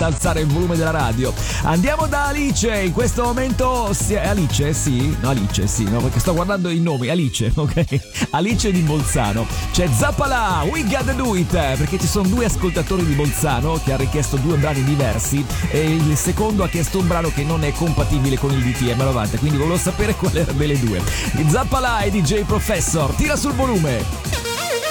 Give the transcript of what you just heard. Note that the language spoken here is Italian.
basta alzare il volume della radio. Andiamo da Alice, in questo momento Alice, sì, no Alice, sì, no, perché sto guardando i nomi, Alice, ok? Alice di Bolzano. C'è Zappalà, We Gotta Do It, perché ci sono due ascoltatori di Bolzano che hanno richiesto due brani diversi e il secondo ha chiesto un brano che non è compatibile con il DTM 90, quindi volevo sapere qual era delle due. Zappalà e DJ Professor, tira sul volume.